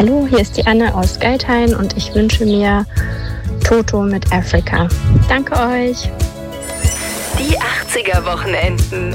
Hallo, hier ist die Anne aus Geithain und ich wünsche mir Toto mit Africa. Danke euch. Die 80er Wochenenden.